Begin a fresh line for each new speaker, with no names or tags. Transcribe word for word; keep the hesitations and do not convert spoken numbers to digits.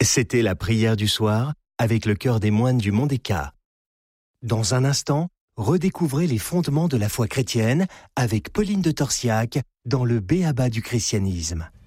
C'était la prière du soir avec le chœur des moines du Mont des Cats. Dans un instant, redécouvrez les fondements de la foi chrétienne avec Pauline de Torsiac dans le B A B A du christianisme.